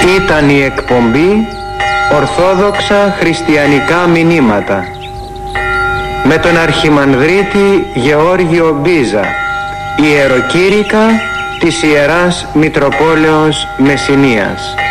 Ήταν η εκπομπή Ορθόδοξα Χριστιανικά Μηνύματα με τον Αρχιμανδρίτη Γεώργιο Μπίζα, ιεροκήρυκα της Ιεράς Μητροπόλεως Μεσσηνίας.